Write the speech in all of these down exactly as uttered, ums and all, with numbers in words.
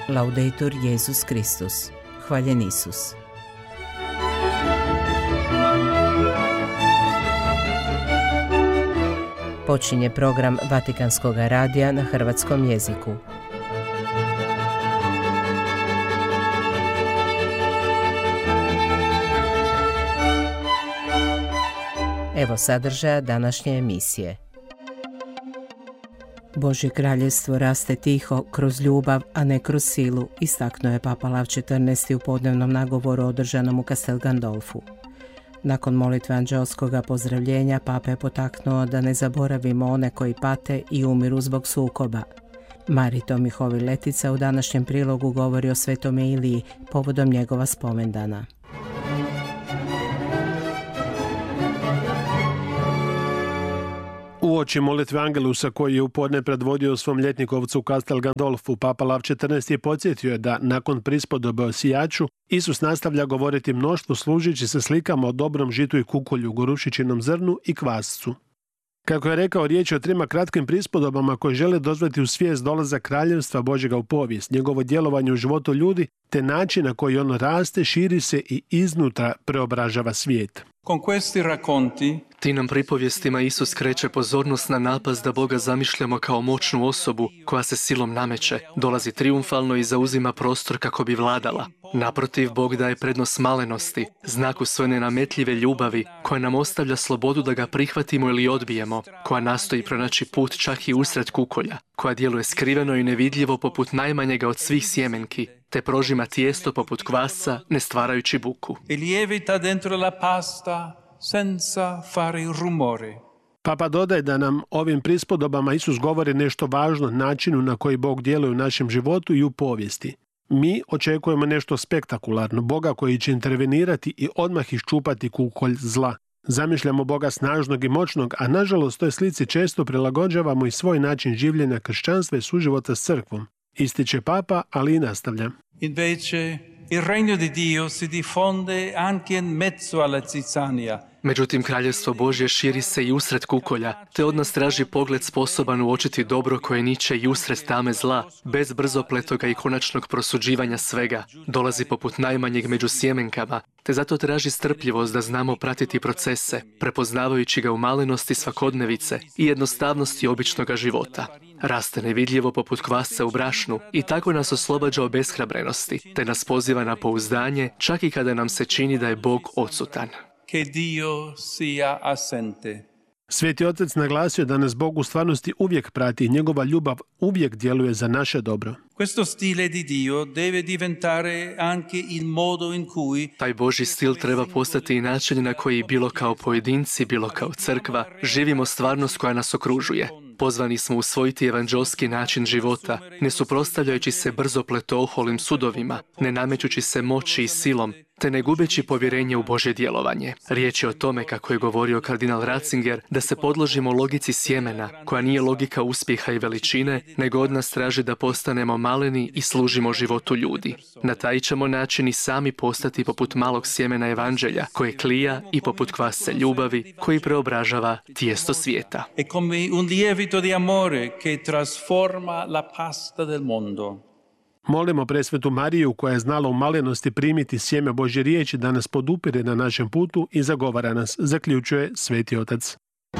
Laudetur Jesus Kristus. Hvaljen Isus. Počinje program Vatikanskog radija na hrvatskom jeziku. Evo sadržaja današnje emisije. Božje kraljevstvo raste tiho, kroz ljubav, a ne kroz silu, istaknuo je Papa Lav četrnaesti u podnevnom nagovoru održanom u Castel Gandolfu. Nakon molitve anđeoskoga pozdravljenja, Papa je potaknuo da ne zaboravimo one koji pate i umiru zbog sukoba. Marito Mihovi Letica u današnjem prilogu govori o Svetome Iliji povodom njegova spomendana. Uoči molitve Angelusa koji je u podne predvodio svom ljetnikovcu u Castel Gandolfu, Papa Lav četrnaesti je podsjetio je da nakon prispodobe o sijaču, Isus nastavlja govoriti mnoštvu služeći se slikama o dobrom žitu i kukolju, gorušičinom zrnu i kvascu. Kako je rekao, riječ je o trima kratkim prispodobama koje žele dozvati u svijest dolazak kraljevstva Božjega u povijest, njegovo djelovanje u životu ljudi, te način na koji ono raste, širi se i iznutra preobražava svijet. Con questi racconti Ti nam pripovjestima Isus kreće pozornost na napast da Boga zamišljamo kao moćnu osobu koja se silom nameće, dolazi triumfalno i zauzima prostor kako bi vladala. Naprotiv, Bog daje prednost smalenosti, znaku svoje nenametljive ljubavi, koja nam ostavlja slobodu da ga prihvatimo ili odbijemo, koja nastoji pronaći put čak i usred kukolja, koja djeluje skriveno i nevidljivo poput najmanjega od svih sjemenki, te prožima tijesto poput kvasca, ne stvarajući buku. e lievita dentro la pasta senza fare rumore. Papa dodaje da nam ovim prispodobama Isus govori nešto važno načinu na koji Bog djeluje u našem životu i u povijesti. Mi očekujemo nešto spektakularno, Boga koji će intervenirati i odmah iščupati kukolj zla. Zamišljamo Boga snažnog i moćnog, a nažalost toj slici često prilagođavamo i svoj način življenja kršćanstva i suživota s crkvom. Ističe Papa, ali i nastavlja. Invece il regno di Dio si diffonde anche in mezzo alla zizzania. Međutim, kraljevstvo Božje širi se i usred kukolja, te od nas traži pogled sposoban uočiti dobro koje niče i usred tame zla, bez brzopletoga i konačnog prosuđivanja svega. Dolazi poput najmanjeg među sjemenkama, te zato traži strpljivost da znamo pratiti procese, prepoznavajući ga u malenosti svakodnevice i jednostavnosti običnoga života. Raste nevidljivo poput kvasca u brašnu i tako nas oslobađa od beshrabrenosti, te nas poziva na pouzdanje, čak i kada nam se čini da je Bog odsutan. Che Dio sia assente. Sveti Otac naglasio da nas Bog u stvarnosti uvijek prati i njegova ljubav uvijek djeluje za naše dobro. Questo stile di Dio deve diventare anche il modo in cui Taj Božji stil treba postati i način na koji bilo kao pojedinci, bilo kao crkva, živimo stvarnost koja nas okružuje. Pozvani smo usvojiti evanđelski način života, ne suprotstavljajući se brzopleto oholim sudovima, ne namećući se moći i silom, te ne gubeći povjerenje u Božje djelovanje. Riječ je o tome, kako je govorio kardinal Ratzinger, da se podložimo logici sjemena, koja nije logika uspjeha i veličine, nego od nas traži da postanemo maleni i služimo životu ljudi. Na taj ćemo način i sami postati poput malog sjemena evanđelja, koje klija, i poput kvasca ljubavi, koji preobražava tijesto svijeta. è come un lievito di amore che trasforma la pasta del mondo. Molimo presvetu Mariju koja je znala u malenosti primiti sjeme Božje riječi da nas podupire na našem putu i zagovara nas, zaključuje Sveti Otac.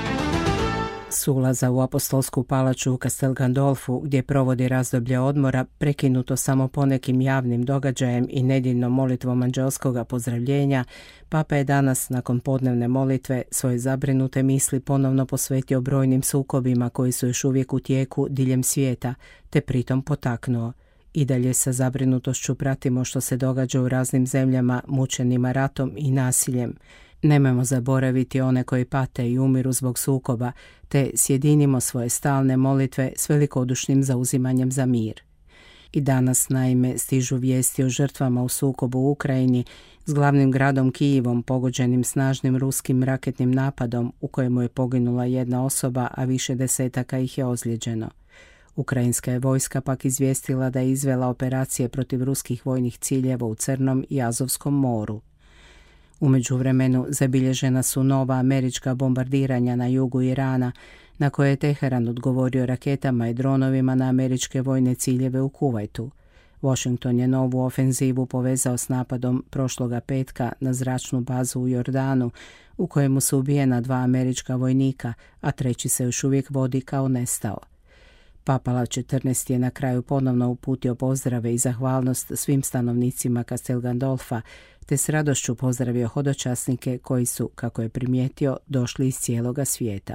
S ulaza u apostolsku palaču u Castel Gandolfu, gdje provodi razdoblje odmora, prekinuto samo ponekim javnim događajem i nedjeljnom molitvom anđeoskoga pozdravljenja, Papa je danas, nakon podnevne molitve, svoje zabrinute misli ponovno posvetio brojnim sukobima koji su još uvijek u tijeku diljem svijeta, te pritom potaknuo: i dalje sa zabrinutošću pratimo što se događa u raznim zemljama mučenima ratom i nasiljem. Nemojmo zaboraviti one koji pate i umiru zbog sukoba, te sjedinimo svoje stalne molitve s velikodušnim zauzimanjem za mir. I danas, naime, stižu vijesti o žrtvama u sukobu u Ukrajini s glavnim gradom Kijevom pogođenim snažnim ruskim raketnim napadom u kojemu je poginula jedna osoba, a više desetaka ih je ozlijeđeno. Ukrajinska je vojska pak izvijestila da je izvela operacije protiv ruskih vojnih ciljeva u Crnom i Azovskom moru. U međuvremenu zabilježena su nova američka bombardiranja na jugu Irana, na koje je Teheran odgovorio raketama i dronovima na američke vojne ciljeve u Kuvajtu. Washington je novu ofenzivu povezao s napadom prošloga petka na zračnu bazu u Jordanu, u kojemu su ubijena dva američka vojnika, a treći se još uvijek vodi kao nestao. Papa Lav četrnaesti je na kraju ponovno uputio pozdrave i zahvalnost svim stanovnicima Castel Gandolfa, te s radošću pozdravio hodočasnike koji su, kako je primijetio, došli iz cijeloga svijeta.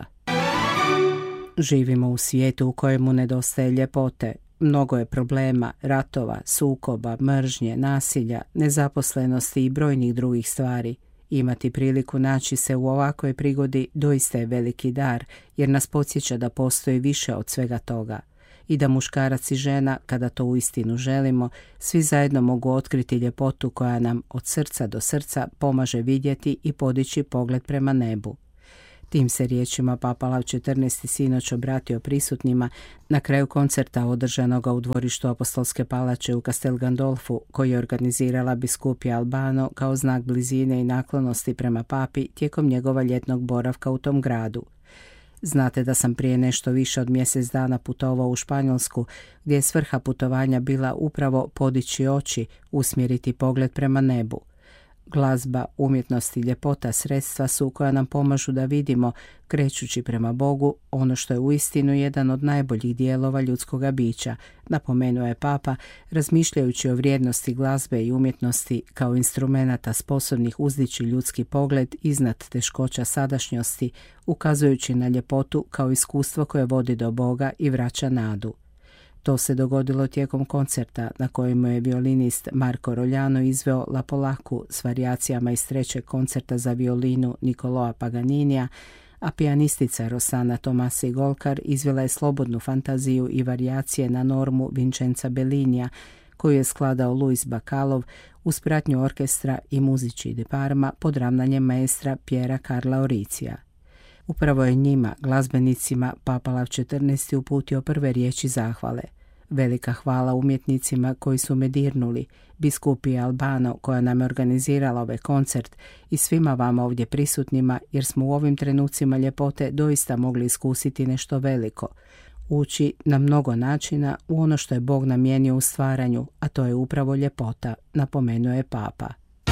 Živimo u svijetu u kojemu nedostaje ljepote. Mnogo je problema, ratova, sukoba, mržnje, nasilja, nezaposlenosti i brojnih drugih stvari. Imati priliku naći se u ovakvoj prigodi doista je veliki dar, jer nas podsjeća da postoji više od svega toga i da muškarac i žena, kada to uistinu želimo, svi zajedno mogu otkriti ljepotu koja nam od srca do srca pomaže vidjeti i podići pogled prema nebu. Tim se riječima Papa Lav četrnaesti sinoć obratio prisutnima na kraju koncerta održanoga u dvorištu Apostolske palače u Castel Gandolfu, koji je organizirala biskupija Albano kao znak blizine i naklonosti prema papi tijekom njegova ljetnog boravka u tom gradu. Znate da sam prije nešto više od mjesec dana putovao u Španjolsku, gdje je svrha putovanja bila upravo podići oči, usmjeriti pogled prema nebu. Glazba, umjetnost i ljepota sredstva su koja nam pomažu da vidimo, krećući prema Bogu, ono što je uistinu jedan od najboljih dijelova ljudskoga bića, napomenuo je Papa, razmišljajući o vrijednosti glazbe i umjetnosti kao instrumenata sposobnih uzdići ljudski pogled iznad teškoća sadašnjosti, ukazujući na ljepotu kao iskustvo koje vodi do Boga i vraća nadu. To se dogodilo tijekom koncerta na kojemu je violinist Marco Rogliano izveo La Polaku s varijacijama iz trećeg koncerta za violinu Niccolò Paganinija, a pijanistica Rossana Tomasi Golkar izvela je slobodnu fantaziju i varijacije na normu Vincenza Bellinija, koju je skladao Luis Bacalov uz pratnju orkestra i Musici di Parma pod ravnanjem maestra Piera Carla Oricija. Upravo je njima, glazbenicima, Papa Lav četrnaesti uputio prve riječi zahvale. Velika hvala umjetnicima koji su me dirnuli, biskupiji Albano koja nam je organizirala ovaj koncert i svima vama ovdje prisutnima, jer smo u ovim trenucima ljepote doista mogli iskusiti nešto veliko, ući na mnogo načina u ono što je Bog namijenio u stvaranju, a to je upravo ljepota, napomenuo je Papa.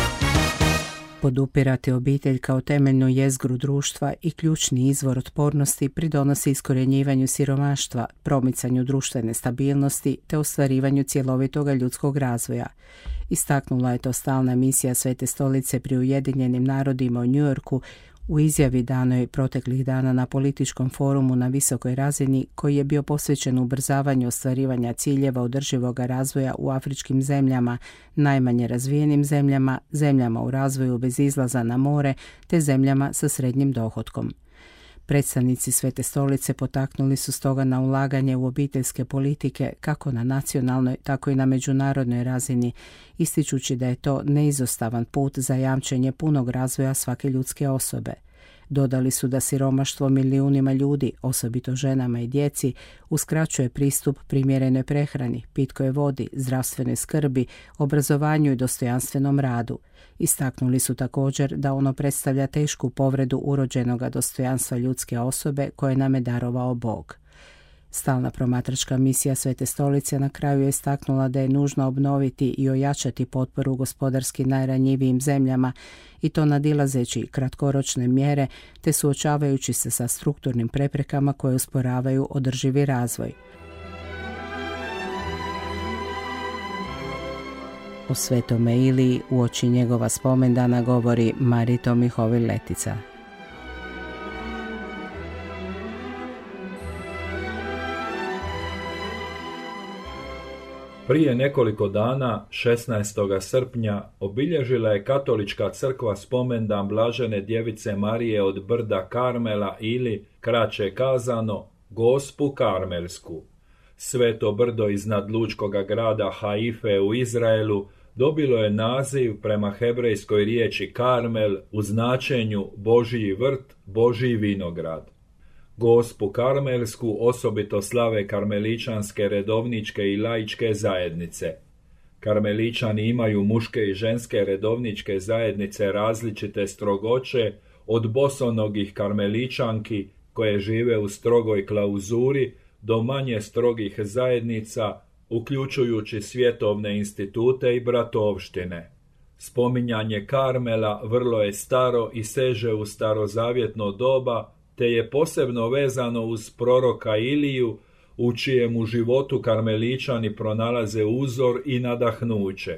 Podupirati obitelj kao temeljnu jezgru društva i ključni izvor otpornosti pridonosi iskorjenjivanju siromaštva, promicanju društvene stabilnosti te ostvarivanju cjelovitoga ljudskog razvoja. Istaknula je to stalna misija Svete stolice pri Ujedinjenim narodima u New Yorku u izjavi danoj proteklih dana na političkom forumu na visokoj razini koji je bio posvećen ubrzavanju ostvarivanja ciljeva održivog razvoja u afričkim zemljama, najmanje razvijenim zemljama, zemljama u razvoju bez izlaza na more te zemljama sa srednjim dohotkom. Predstavnici Svete stolice potaknuli su stoga na ulaganje u obiteljske politike kako na nacionalnoj, tako i na međunarodnoj razini, ističući da je to neizostavan put za jamčenje punog razvoja svake ljudske osobe. Dodali su da siromaštvo milijunima ljudi, osobito ženama i djeci, uskraćuje pristup primjerenoj prehrani, pitkoj vodi, zdravstvenoj skrbi, obrazovanju i dostojanstvenom radu. Istaknuli su također da ono predstavlja tešku povredu urođenoga dostojanstva ljudske osobe koje nam je darovao Bog. Stalna promatračka misija Svete stolice na kraju je istaknula da je nužno obnoviti i ojačati potporu gospodarski najranjivijim zemljama i to nadilazeći kratkoročne mjere te suočavajući se sa strukturnim preprekama koje usporavaju održivi razvoj. O Svetome Iliji uoči njegova spomendana govori Marito Mihovil Letica. Prije nekoliko dana, šesnaestog srpnja, obilježila je Katolička crkva spomendan Blažene djevice Marije od brda Karmela ili, kraće kazano, Gospu Karmelsku. Sveto brdo iznad lučkoga grada Haife u Izraelu dobilo je naziv prema hebrejskoj riječi Karmel u značenju Božji vrt, Božji vinograd. Gospu Karmelsku osobito slave karmeličanske redovničke i laičke zajednice. Karmeličani imaju muške i ženske redovničke zajednice različite strogoće od bosonogih karmeličanki koje žive u strogoj klauzuri do manje strogih zajednica uključujući svjetovne institute i bratovštine. Spominjanje Karmela vrlo je staro i seže u starozavjetno doba, te je posebno vezano uz proroka Iliju, u čijemu životu Karmeličani pronalaze uzor i nadahnuće.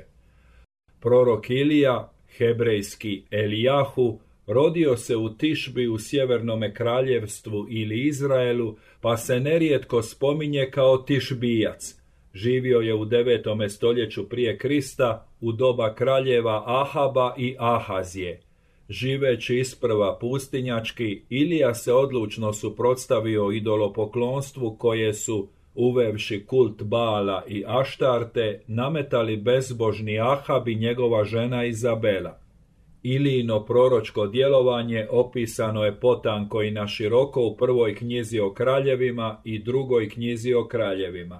Prorok Ilija, hebrejski Elijahu, rodio se u Tišbi u sjevernome kraljevstvu ili Izraelu, pa se nerijetko spominje kao Tišbijac. Živio je u devetome stoljeću prije Krista, u doba kraljeva Ahaba i Ahazije. Živeći isprva pustinjački, Ilija se odlučno suprotstavio idolopoklonstvu koje su, uvevši kult Baala i Aštarte, nametali bezbožni Ahab i njegova žena Izabela. Ilijino proročko djelovanje opisano je potanko i naširoko u prvoj knjizi o kraljevima i drugoj knjizi o kraljevima.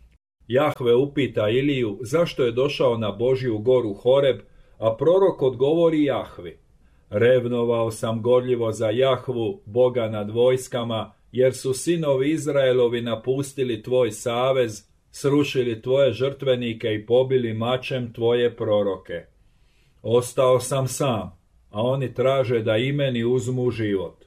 Jahve upita Iliju zašto je došao na Božju goru Horeb, a prorok odgovori Jahvi: revnovao sam gorljivo za Jahvu, Boga nad vojskama, jer su sinovi Izraelovi napustili tvoj savez, srušili tvoje žrtvenike i pobili mačem tvoje proroke. Ostao sam sam, a oni traže da i meni uzmu život.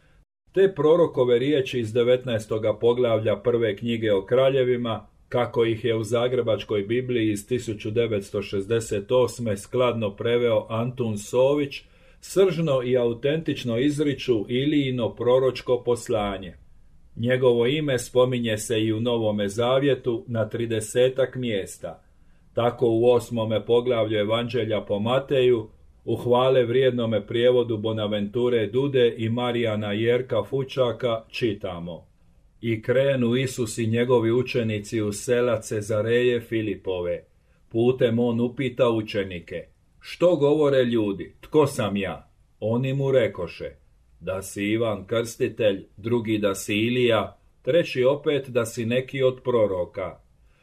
Te prorokove riječi iz devetnaestoga poglavlja prve knjige o kraljevima, kako ih je u Zagrebačkoj Bibliji iz tisuću devetsto šezdeset osme skladno preveo Antun Sović, sržno i autentično izriču Ilijino proročko poslanje. Njegovo ime spominje se i u Novome Zavjetu na tridesetak mjesta. Tako u osmome poglavlju Evanđelja po Mateju, u hvale vrijednome prijevodu Bonaventure Dude i Marijana Jerka Fučaka čitamo: I krenu Isus i njegovi učenici u sela Cezareje Filipove. Putem on upita učenike: što govore ljudi, tko sam ja? Oni mu rekoše: da si Ivan Krstitelj, drugi da si Ilija, treći opet da si neki od proroka.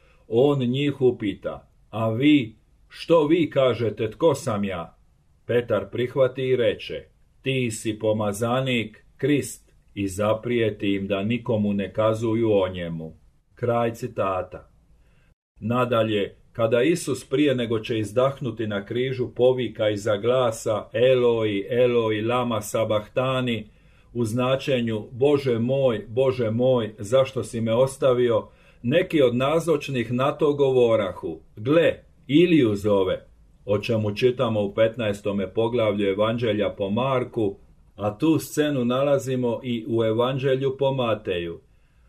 On njih upita: a vi, što vi kažete, tko sam ja? Petar prihvati i reče: ti si pomazanik, Krist, i zaprijeti im da nikomu ne kazuju o njemu. Kraj citata. Nadalje, kada Isus prije nego će izdahnuti na križu povika iza glasa Eloi, Eloi, lama sabahtani, u značenju Bože moj, Bože moj, zašto si me ostavio, neki od nazočnih na to govorahu: gle, Iliju zove, o čemu čitamo u petnaestome poglavlju Evanđelja po Marku, a tu scenu nalazimo i u Evanđelju po Mateju.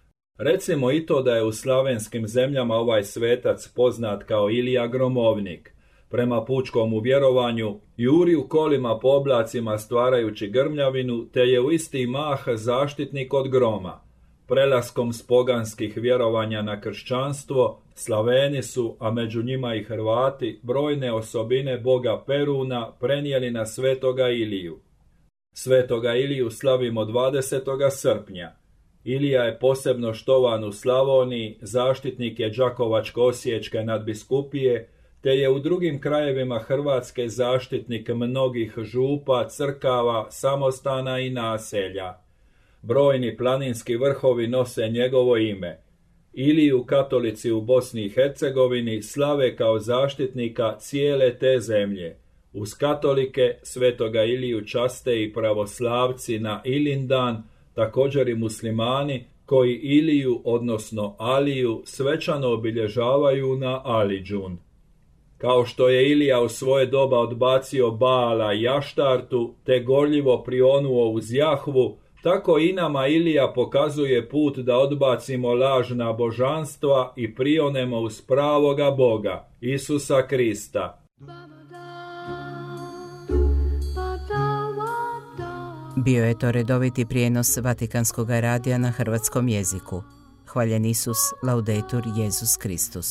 Recimo i to da je u slavenskim zemljama ovaj svetac poznat kao Ilija Gromovnik. Prema pučkom uvjerovanju, juri u kolima po oblacima stvarajući grmljavinu, te je u isti mah zaštitnik od groma. Prelaskom s poganskih vjerovanja na kršćanstvo, Slaveni su, a među njima i Hrvati, brojne osobine boga Peruna prenijeli na svetoga Iliju. Svetoga Iliju slavimo dvadesetoga srpnja. Ilija je posebno štovan u Slavoniji, zaštitnik je Đakovačko-osječke nadbiskupije, te je u drugim krajevima Hrvatske zaštitnik mnogih župa, crkava, samostana i naselja. Brojni planinski vrhovi nose njegovo ime. Iliju katolici u Bosni i Hercegovini slave kao zaštitnika cijele te zemlje. Uz katolike svetoga Iliju časte i pravoslavci na Ilindan, također i muslimani koji Iliju, odnosno Aliju, svečano obilježavaju na Aliđun. Kao što je Ilija u svoje doba odbacio Baala i Aštartu, te gorljivo prionuo uz Jahvu, tako i nama Ilija pokazuje put da odbacimo lažna božanstva i prionemo uz pravoga Boga, Isusa Krista. Bio je to redoviti prijenos Vatikanskog radija na hrvatskom jeziku. Hvaljen Isus, laudetur Jesus Kristus.